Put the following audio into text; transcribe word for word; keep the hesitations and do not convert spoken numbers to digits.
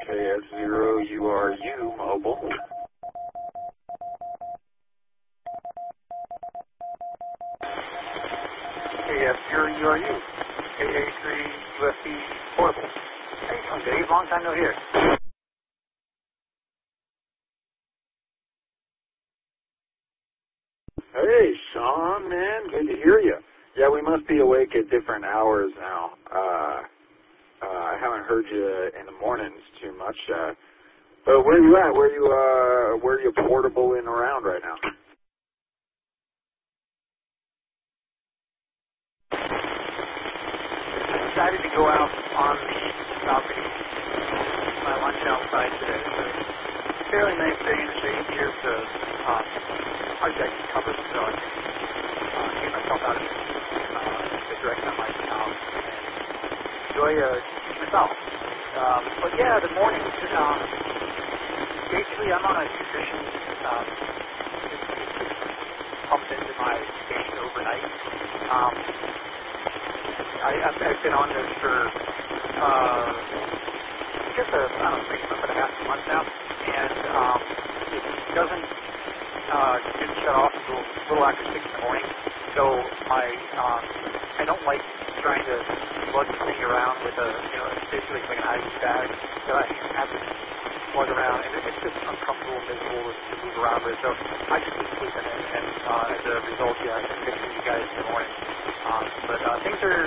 K S zero U R U mobile. K S zero U R U. K A three U S B portable. Hey, I'm Dave. Long time no hear. Hey, Sean, man, good to hear you. Yeah, we must be awake at different hours now. Uh, uh, I haven't heard you in the mornings too much. Uh, but where you at? Where you, uh, where you portable in around right now? I decided to go out on the balcony, my lunch outside today. It's a fairly nice day in the shade here, so uh, our deck is covered, so I can uh, get myself out of uh, the direction of my house and enjoy uh, myself. Um, but yeah, the morning, um, basically I'm on a nutrition um, pumped into my station overnight. Um, I, I've, I've been on this for, uh, I guess, a, I don't know, maybe a month and a half, two months now, and um, it doesn't, uh, didn't shut off until a little after six in the morning, so I, um, I don't like trying to lug the thing around with a, you know, it's basically like an I V bag that I have to lug around, and it's just uncomfortable and miserable to, to move around with, so I just keep sleeping, and, and uh, as a result, yeah, I can fix you guys in the morning. Um, but uh, things are